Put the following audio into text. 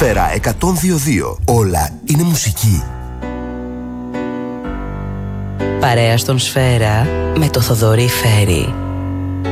Σφαίρα 102.2. Όλα είναι μουσική. Παρέα στον Σφαίρα με το Θοδωρή Φέρι.